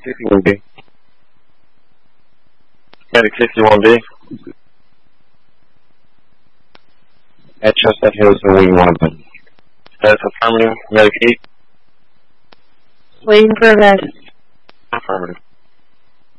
61B. Medic 61B. At Chestnut Hills and Wing 1. That's affirmative. Medic 8. Waiting for a rest. Affirmative.